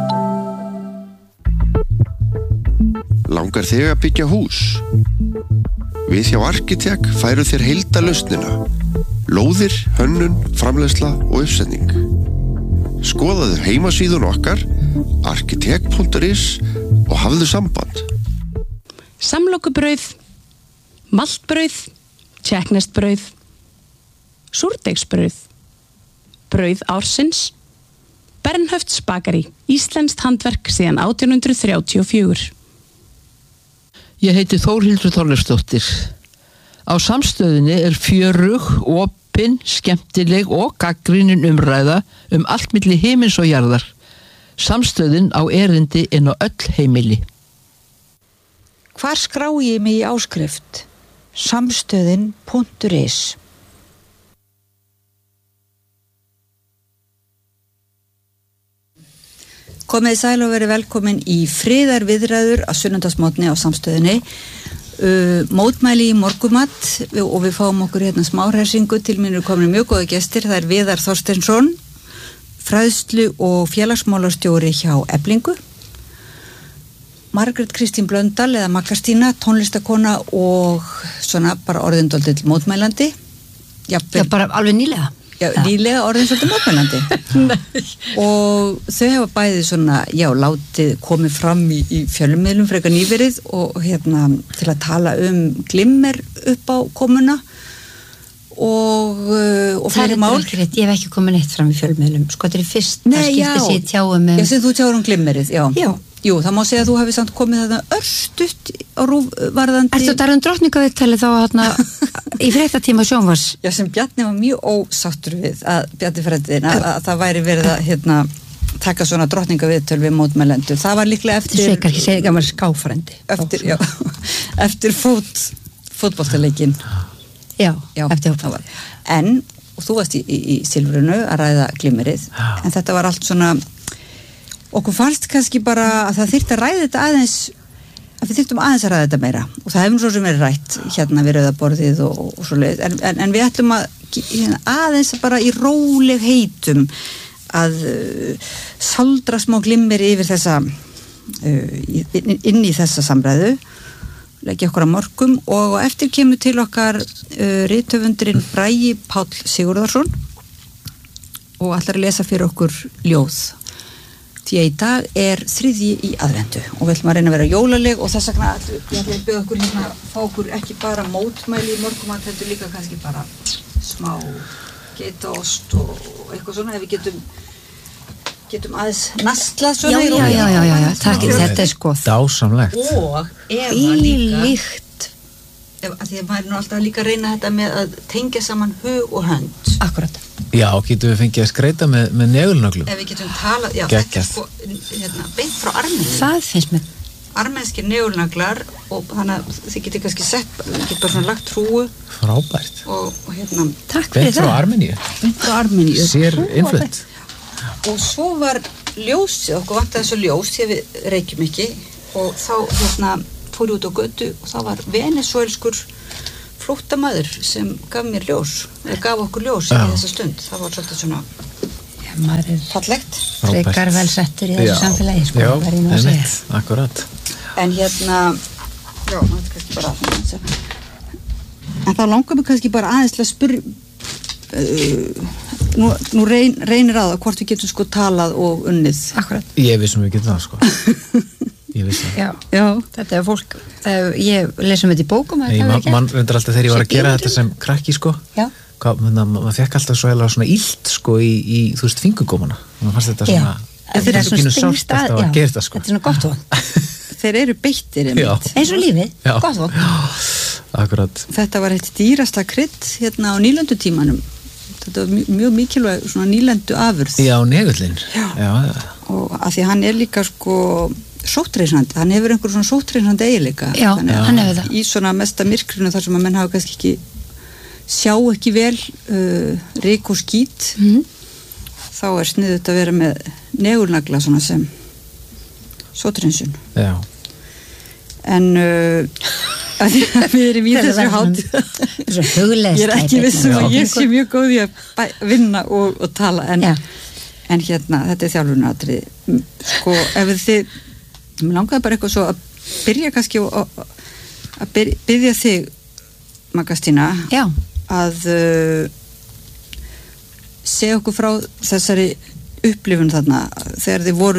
Langar þig að byggja hús? Við hjá Arkitek færu þér heildarlausnina. Lóðir, hönnun, framleiðsla og uppsetning. Skoðaðu heimasíðun okkar, arkitek.is og hafðu samband. Samlokubrauð, maltbrauð, tjekknestbrauð, súrdeigsbrauð, brauð ársins, Bernhöfts bakari, íslenskt handverk síðan 1834. Ég heiti Þórhildur Þorleifsdóttir. Á Samstöðinni er fjörug, opin, skemmtileg og gagnrýnin umræða allt milli himins og jarðar. Samstöðin á erindi inn á öll heimili. Hvar skrái ég mig í áskrift? Samstöðin.is. Komið sæl og verið velkomin í friðarviðræður á sunnudagsmótni á Samstöðinni. Mótmæli í morgumat og við fáum okkur hérna smáhræsingu. Til mín eru komin mjög góða gestir. Það er Viðar Þorsteinsson, fræðslu- og félagsmálastjóri hjá Eflingu, Margrét Kristín Blöndal eða Magastína, tónlistakona og svona bara orðin dálítið mótmælandi. Já, bara alveg nýlega. Já, nýlega orðin svolítið mótmælandi. Og þau hafa bæði svona, já, látið komið fram í fjölmiðlum frekar nýverið og hérna til að tala glimmer upp á komuna og fleiri mál. Það er ekki, ég hef ekki komið neitt fram í fjölmiðlum. Sko, þetta er fyrst að skipta sér tjáum. Já, sem þú tjáur glimmerið, já. Já. Jú, það má segja að þú hefði samt komið þarna örstutt á varðandi. Ertu að tala drottningaviðtali þá hérna í fréttatíma sjónvars? Já, sem Bjarni var mjög ósáttur við Bjarni frændin að það væri verið að taka svona drottningaviðtöl við mótmælendur. Það var líklega eftir. Þú segir ekki segja ekki að maður skáfrændi. Eftir fótboltaleikinn. Já, eftir fótbolta. En, og þú varst í Silfrinu að ræða glimmerið, en þetta var allt svona. Okkur fannst kannski bara að það þyrfti að ræða þetta aðeins, að við þyrftum aðeins að ræða þetta meira og það hefur svo sem verið rætt hérna við rauðaborðið og svo leið en við ætlum að aðeins bara í róleg heitum að saldra smá glimmeri yfir þessa inn í þessa samræðu, leggja okkur að mörkum og eftir kemur til okkar rithöfundurinn Bragi Páll Sigurðarsson og ætlar að lesa fyrir okkur ljóð. Því að í dag er 3. í aðventu og við ætlum að reyna að vera jólaleg og þess vegna ég ætla að bjóða okkur hérna að fá okkur ekki bara mótmæli í morgumat, heldur líka kannski bara smá geitaost og eitthvað svona ef við getum aðeins nastlað svona í róli. Já, takk, þetta er sko dásamlegt. Og eða líka að því að maður er nú alltaf líka að reyna þetta með að tengja saman hug og hönd. Akkurat. Já, getum við fengið að skreita með negulnöglum. Ef við getum talað, já, þetta er sko beint frá Armeníu. Það finnst mér. Armenskir negulnaglar og þannig að þið getur kannski sett, þið getur bara svona lagt hrúu. Frábært. Og hérna. Takk fyrir það. Beint frá Armeníu. Beint frá Armeníu. Sér innflutt. Og svo var ljósið, okkur vantaði þessu ljós því að við reykjum ekki og þá hérna fór út á götu og þá var venesúelskur flóttamaður sem gaf mér ljós, eða gaf okkur ljós í þessa stund, það var svolítið svona maður er fallegt frekar vel settur í þessu samfélagi sko, já, verð ég nú að segja. Akkurat en hérna já, það er kannski bara en það langar mig kannski bara aðeins til að spyrja nú reynir að hvort við getum sko talað og unnið akkurat ég vissum við getum það sko ég vissi það já, þetta er fólk ég lesum þetta í bókum mann reyndar alltaf þegar ég var að gera þetta sem krakki sko já maður fekk alltaf svo eða svona illt sko í þú veist fingurgómana maður fannst þetta svona þetta er pínu sárt alltaf að gera þetta sko þetta er svona gott von þeir eru beittir eins og lífið, gott von akkurat þetta var eitt dýrasta krydd hérna á nýlendutímanum þetta var mjög mikilvæg svona nýlendu afurð já, negullin já. Og að því hann er líka sko sóttreysandi, hann hefur einhver svona sóttreysandi eiginleika já, hann hefur það í svona mesta myrkrinu þar sem að menn hafa kannski ekki sjá ekki vel ryk og skít þá er sniðut að vera með negulnagla svona sem sóttreysun já en við erum í þessu hátt ég er ekki vissum að ég sé mjög góð í að vinna og tala en hérna, þetta er þjálfunaratriði sko, ef þið mér langaði bara eitthvað svo að byrja kannski að byrja þig Magastína að segja okkur frá þessari upplifun þarna þegar þið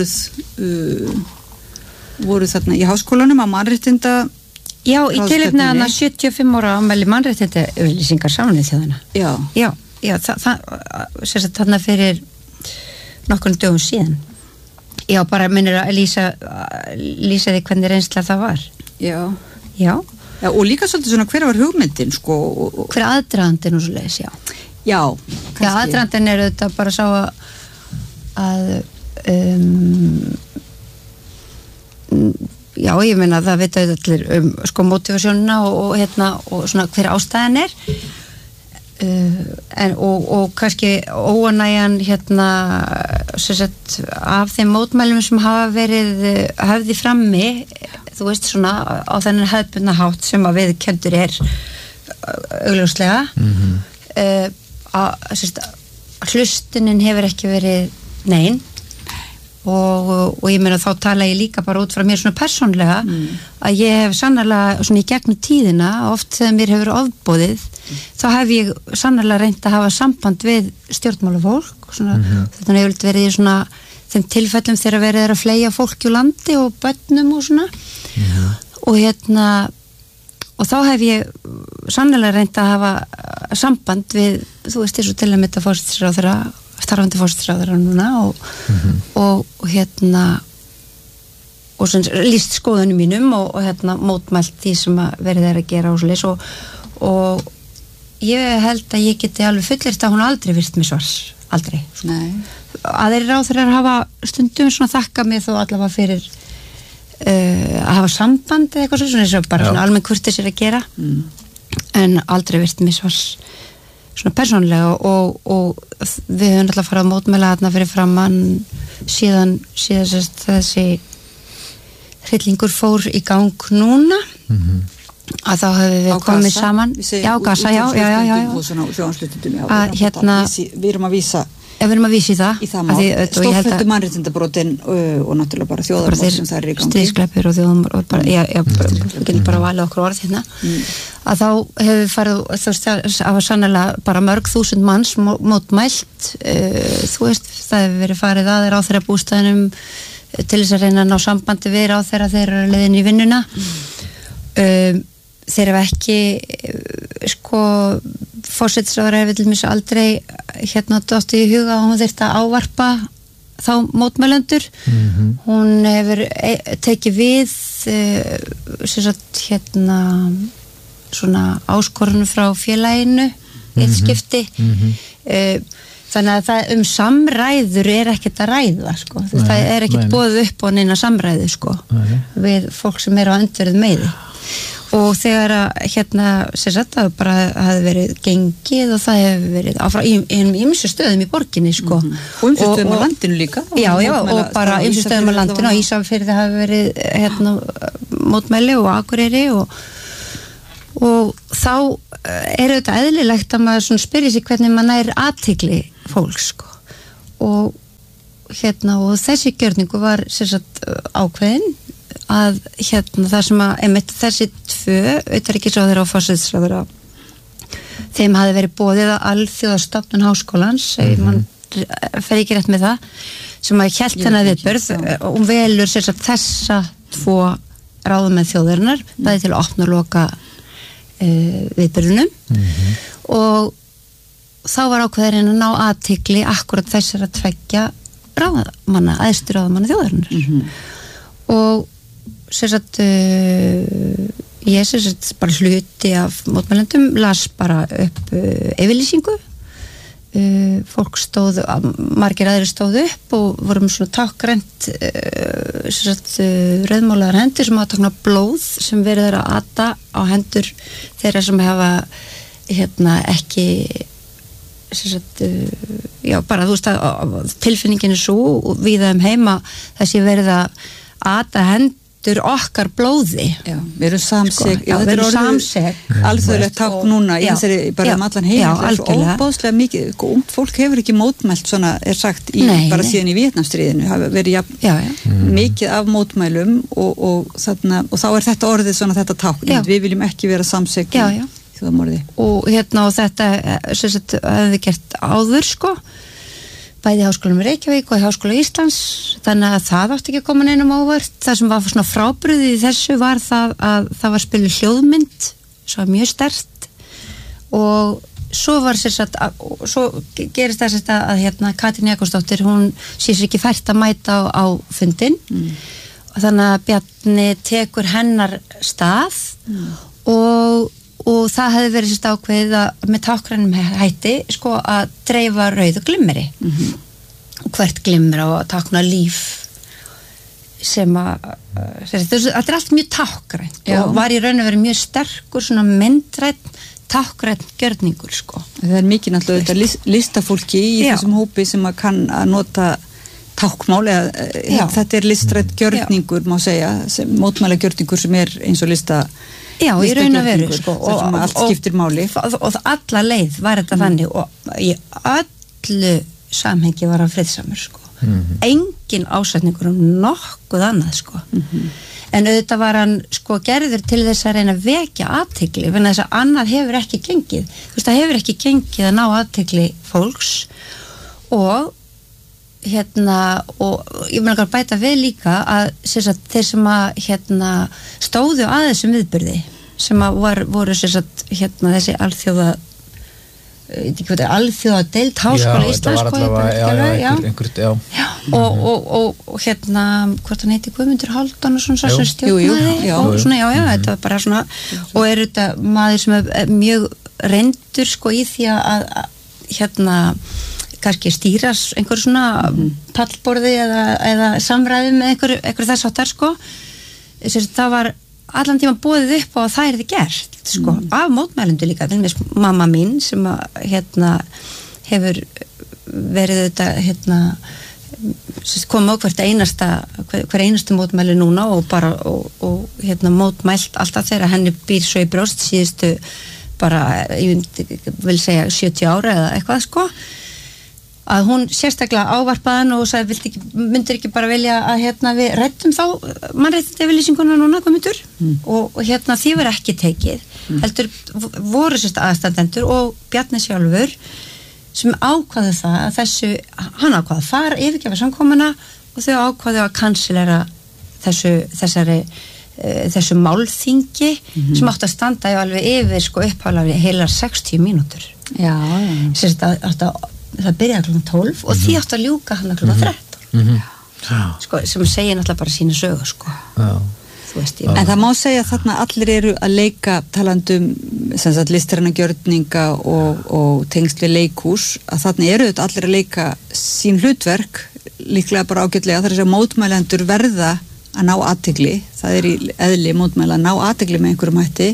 voruð þarna í háskólanum að mannréttinda já, í tilefni hana 75 ára afmæli mannréttindayfirlýsingar Sameinuðu þjóðanna já, það sérst þarna fyrir nokkrum dögum síðan já, bara minnir að lýsa því hvernig reynsla það var já, og líka svolítið svona hver var hugmyndin sko, hver aðdragandinn og svo leiðis, já, aðdragandinn er þetta bara sá að já, ég meina það veit allir sko motivasjónuna og hérna og svona hver ástæðan er og kannski óanægjan hérna sett, af þeim mótmælum sem hafa verið höfði frammi þú veist svona á þennan hefðbundna hátt sem að viðurkenndur er augljóslega að hlustunin hefur ekki verið nein og ég meina þá tala ég líka bara út frá mér svona persónlega að ég hef sannarlega svona í gegnum tíðina oft þegar mér hefur ofboðið þá hef ég sannarlega reynt að hafa samband við stjórnmálafólk svona, þetta hefur verið í svona þeim tilfellum þegar verið er að fleygja fólki úr landi og börnum og svona og hérna og þá hef ég sannarlega reynt að hafa samband við þú veist eins og til að mynda forsætisráðherra starfandi forsætisráðherra núna og hérna og sem lýst skoðunum mínum og hérna mótmælt því sem að verið er að gera og svoleiðis og ég held að ég geti alveg fullyrt að hún aldrei virt mig svars aldrei aðrir ráðherrar hafa stundum svona þakkað mér þó allavega fyrir að hafa samband eða eitthvað svona eins og bara svona almenn kurteis er að gera en aldrei virt mig svars svona persónlega og við höfum alltaf farið að mótmæla þarna fyrir framann síðan þessi hryllingur fór í gang núna að þá höfum við komið saman Gaza, já að hérna við erum að vísa í það stórfelldu mannréttindabrotin og náttúrulega bara þjóðarmál sem það er í gangi stríðsglæpir og þjóðarmál við getum bara valið okkur orð hérna að þá hefur við farið þú veist það var sannlega bara mörg þúsund manns mótmælt þú veist það hefur verið farið að þeirra á þeirra bústæðinum til þess að reyna að ná sambandi við á þeirra eru leiðin í vinnuna þeir hafa ekki sko forsætisráðherra hefur til dæmis aldrei hérna dottið í huga að hún þyrfti að ávarpa þá mótmælendur hún hefur tekið við sem sagt hérna svona áskorun frá félaginu eitt skipti þannig að það samræður er ekkert að ræða sko. Það er ekkert boðið upp á neina samræðu sko við fólk sem eru á öndverð meiði og þegar að hérna sem sagt að bara hafi verið gengið og það hefur verið áfram í ýmsu stöðum í borginni sko og ýmsu stöðum á landinu líka já og bara ýmsu stöðum á landinu og Ísafirði hafi verið hérna mótmæli og Akureyri og þá þetta eðlilegt að maður svona spyrir sig hvernig maður nær athygli fólks sko. Og og þessi gjörningu var sem sagt ákveðin að það sem að einmitt þessi tvö utanríkisráðherra og forsætisráðherra þeim hafi verið boðið að alþjóðastofnun háskólans man fer ekki rétt með það sem að hélt hennar viðbörð og velur sem sagt þessa tvo ráðamenn þjóðarinnar bæði til að opna og loka viðbörðunum og þá var ákveðin að ná athygli akkurat þessara tveggja ráðamanna, æðstu ráðamanna þjóðarinnar og sem sagt ég sem sagt bara hluti af mótmælendum las bara upp yfirlýsingu fólk stóð, margir aðrir stóðu upp og vorum svona tákgrænt sem sagt rauðmálaðar hendur sem hafa táknað blóð sem verið að ata á hendur þeirra sem hafa ekki sem sagt já bara þú veist að tilfinningin svo og víða heima þessi verið að ata hendur okkar blóði. Já, við erum samseg. Já, við erum samseg. Alþjóðlegt tákn núna í þessari bara allan heim. Það er svo óbóðslega mikið. Ungt fólk hefur ekki mótmælt svona sagt bara síðan í Víetnamstríðinu. Hafa verið mikið af mótmælum og þá er þetta orðið svona þetta tákn. Við viljum ekki vera samseg í þjóðamorði. Og og þetta sem sagt hefði gert áður sko. Bæði í Háskólanum Reykjavík og í Háskóla Íslands þannig að það átti ekki að koma neinum ávart það sem var svona frábrugðið í þessu var það að það var spiluð hljóðmynd svo mjög sterkt og svo var svo gerist það að Katrín Jakobsdóttir hún sér ekki fært að mæta á fundin og þannig að Bjarni tekur hennar stað og það hefði verið sérst ákveðið að með tákgrænum hætti sko að dreifa rauð og glimmeri og hvert glimmir á að tákna líf sem að þetta er allt mjög tákgrænt og var í raun að vera mjög sterkur svona myndrænt tákgrænt gjörningur sko. Það er mikið náttúrulega þetta listafólki í þessum hópi sem að kann að nota tákmál eða þetta er listrænt gjörningur má segja, mótmæla gjörningur sem er eins og lista Já, í raun að veru sko, og allt skiptir máli og alla leið var þetta þannig og í öllu samhengi var hann friðsamur sko. Engin ásætningur nokkuð annað sko. En auðvitað var hann sko gerður til þess að reyna að vekja athygli fyrir þess að annað hefur ekki gengið þú veist það hefur ekki gengið að ná athygli fólks og og ég vil ekki bæta við líka að þeir sem að stóðu að þessum viðburði sem að voru þessi alþjóða deild Háskóla Íslands og hvort hann heiti Guðmundur Hálfdán og svona sem stjórnaði og svona þetta var bara svona og þetta maður sem er mjög reyndur sko í því að kannski stýras einhver svona pallborði eða samræði með einhver þess áttar sko það var allan tíma boðið upp á að það þið gert sko af mótmælendu líka til og með mamma mín sem hefur verið þetta koma á hver einasta mótmæli núna og bara og mótmælt alltaf þegar henni býr svo í brjóst síðustu bara ég vil segja 70 ára eða eitthvað sko að hún sérstaklega ávarpaðan og sagði myndir ekki bara velja að við ræddum þá mannréttindi yfirlýsinguna núna Guðmundur og því var ekki tekið heldur voru aðstandendur og Bjarni sjálfur sem ákvaðu það að hann ákvaðu að fara yfirgefa samkomuna og þau ákvaðu að kansilera þessu málþingi sem átti að standa alveg yfir sko upphálega heilar 60 mínútur það byrjaði klukkan 12 og því átti að ljúka hann klukkan 13 sko, sem segir náttúrulega bara sína sögu sko. En það má segja að þarna allir eru að leika talandum listræna gjörninga og tengsl við leikhús að þarna eru þetta allir að leika sín hlutverk líklega bara ágætlega þar að mótmælendur verða að ná athygli það er í eðli mótmæla að ná athygli með einhverjum hætti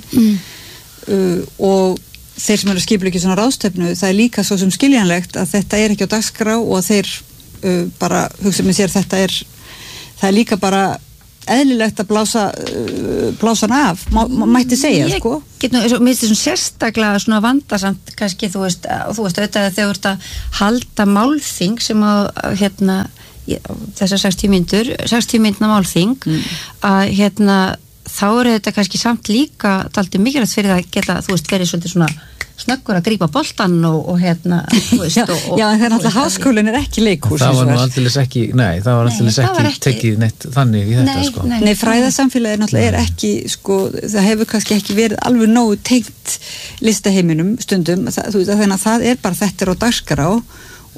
og þeir sem eru að skipuleggja svona ráðstefnu það er líka svo sem skiljanlegt að þetta er ekki á dagskrá og að þeir bara hugsa með sér það er líka bara eðlilegt að blása hann af, mætti segja, sko. Ég get nú, mér finnst þetta sérstaklega svona vandasamt, kannski, þú veist auðvitað þegar þú ert að halda málþing sem að, þessar 60 mínútna málþing, að, þá þetta kannski samt líka dálítið mikilvægt fyrir að geta, þú veist, verið svolítið svona snöggur að grípa boltan og þú veist. Já, en það náttúrulega háskólinn ekki leikhús. Það var nú aldeilis ekki, það var aldeilis ekki tekið neitt þannig í þetta, sko. Nei, fræðasamfélagið náttúrulega ekki, sko, það hefur kannski ekki verið alveg nógu tengt listaheiminum stundum, þú veist, þannig að það bara þetta á dagskrá